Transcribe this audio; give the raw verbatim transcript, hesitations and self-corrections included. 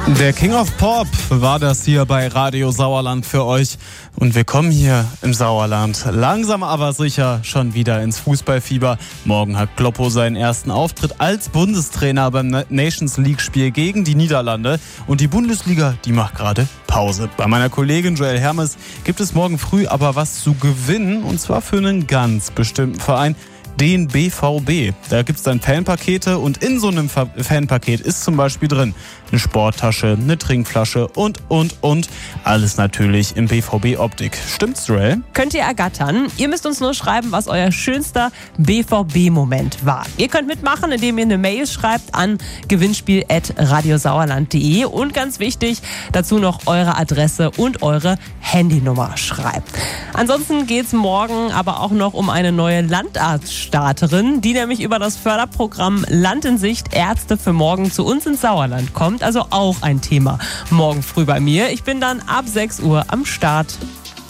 Der King of Pop war das hier bei Radio Sauerland für euch. Und wir kommen hier im Sauerland langsam aber sicher schon wieder ins Fußballfieber. Morgen hat Kloppo seinen ersten Auftritt als Bundestrainer beim Nations League-Spiel gegen die Niederlande. Und die Bundesliga, die macht gerade Pause. Bei meiner Kollegin Joelle Hermes gibt es morgen früh aber was zu gewinnen. Und zwar für einen ganz bestimmten Verein. Den B V B. Da gibt es dann Fanpakete und in so einem Fanpaket ist zum Beispiel drin eine Sporttasche, eine Trinkflasche und, und, und. Alles natürlich in B V B-Optik. Stimmt's, Joel? Könnt ihr ergattern. Ihr müsst uns nur schreiben, was euer schönster B V B-Moment war. Ihr könnt mitmachen, indem ihr eine Mail schreibt an gewinnspiel at radiosauerland punkt de und ganz wichtig, dazu noch eure Adresse und eure Handynummer schreibt. Ansonsten geht's morgen aber auch noch um eine neue Landarztstarterin, die nämlich über das Förderprogramm Land in Sicht Ärzte für morgen zu uns ins Sauerland kommt. Also auch ein Thema morgen früh bei mir. Ich bin dann ab sechs Uhr am Start.